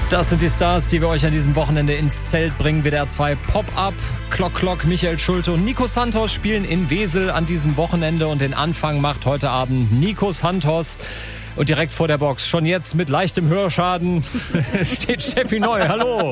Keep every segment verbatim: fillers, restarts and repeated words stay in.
Das sind die Stars, die wir euch an diesem Wochenende ins Zelt bringen. W D R zwei Pop-Up, Klock Klock, Michael Schulte und Nico Santos spielen in Wesel an diesem Wochenende. Und den Anfang macht heute Abend Nico Santos. Und direkt vor der Box, schon jetzt mit leichtem Hörschaden, steht Steffi Neu. Hallo.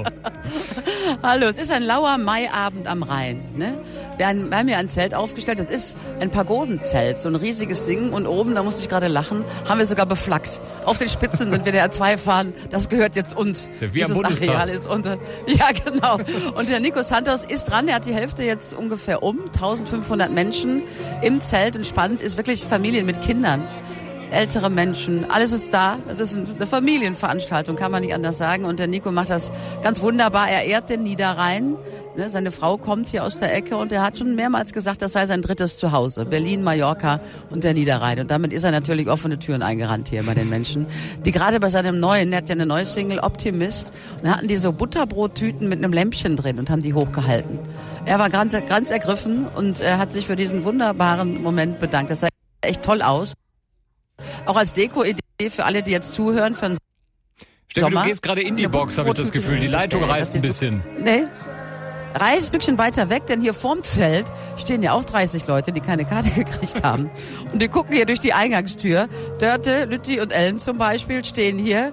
Hallo, es ist ein lauer Maiabend am Rhein. Ne? Wir haben, wir haben hier ein Zelt aufgestellt, das ist ein Pagodenzelt, so ein riesiges Ding. Und oben, da musste ich gerade lachen, haben wir sogar beflaggt. Auf den Spitzen sind wir der R zwei fahren, das gehört jetzt uns. Wie am Bundestag. Ist unter, ja, genau. Und der Nico Santos ist dran, der hat die Hälfte jetzt ungefähr um, eintausendfünfhundert Menschen im Zelt. Und spannend ist wirklich Familien mit Kindern. Ältere Menschen, alles ist da. Es ist eine Familienveranstaltung, kann man nicht anders sagen. Und der Nico macht das ganz wunderbar. Er ehrt den Niederrhein. Ne, seine Frau kommt hier aus der Ecke und er hat schon mehrmals gesagt, das sei sein drittes Zuhause. Berlin, Mallorca und der Niederrhein. Und damit ist er natürlich offene Türen eingerannt hier bei den Menschen. Die gerade bei seinem neuen, er hat ja eine neue Single, Optimist, und da hatten die so Butterbrottüten mit einem Lämpchen drin und haben die hochgehalten. Er war ganz, ganz ergriffen und er hat sich für diesen wunderbaren Moment bedankt. Das sah echt toll aus. Auch als Deko-Idee für alle, die jetzt zuhören. Für den Steffi, Sommer. Du gehst gerade in die Box, habe ich das Gefühl. Die Leitung reißt ein bisschen. Nee, reißt ein Stückchen weiter weg, denn hier vorm Zelt stehen ja auch dreißig Leute, die keine Karte gekriegt haben. Und die gucken hier durch die Eingangstür. Dörte, Lütti und Ellen zum Beispiel stehen hier.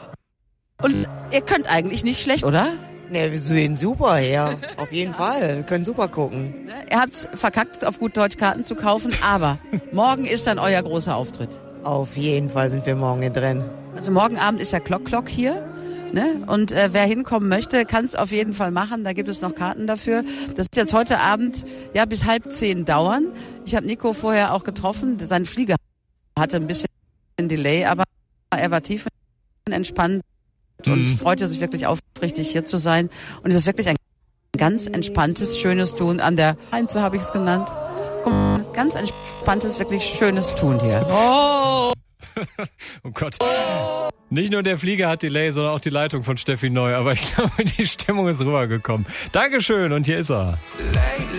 Und ihr könnt eigentlich nicht schlecht, oder? Ne, wir sehen super her. Auf jeden Fall. Wir können super gucken. Er hat verkackt, auf gut Deutsch Karten zu kaufen, aber morgen ist dann euer großer Auftritt. Auf jeden Fall sind wir morgen hier drin. Also morgen Abend ist ja Klock Klock hier. Ne? Und äh, wer hinkommen möchte, kann es auf jeden Fall machen. Da gibt es noch Karten dafür. Das wird jetzt heute Abend ja bis halb zehn dauern. Ich habe Nico vorher auch getroffen. Sein Flieger hatte ein bisschen Delay, aber er war tief entspannt und mhm. freute sich wirklich aufrichtig hier zu sein. Und es ist wirklich ein ganz entspanntes, schönes Tun an der Rhein, so habe ich es genannt. Ganz entspanntes, wirklich schönes Tun hier. Oh, oh Gott. Nicht nur der Flieger hat Delay, sondern auch die Leitung von Steffi Neu. Aber ich glaube, die Stimmung ist rübergekommen. Dankeschön und hier ist er.